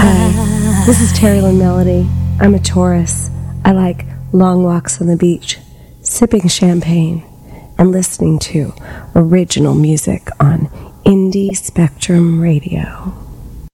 Hi, this is Terry Lynn Melody. I'm a Taurus. I like long walks on the beach, sipping champagne, and listening to original music on Indie Spectrum Radio.